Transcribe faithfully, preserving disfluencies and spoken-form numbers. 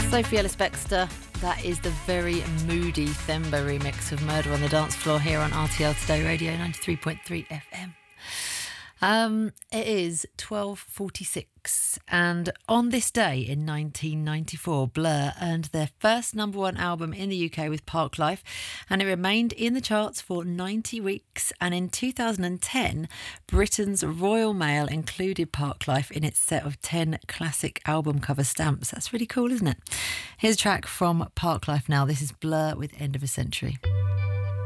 Sophie Ellis-Bextor. That is the very moody Themba remix of Murder on the Dance Floor here on R T L Today Radio ninety-three point three F M. Um, it is twelve forty-six, and on this day in nineteen ninety-four, Blur earned their first number one album in the U K with Parklife, and it remained in the charts for ninety weeks. And in two thousand ten, Britain's Royal Mail included Parklife in its set of ten classic album cover stamps. That's really cool, isn't it? Here's a track from Parklife now. This is Blur with End of a Century.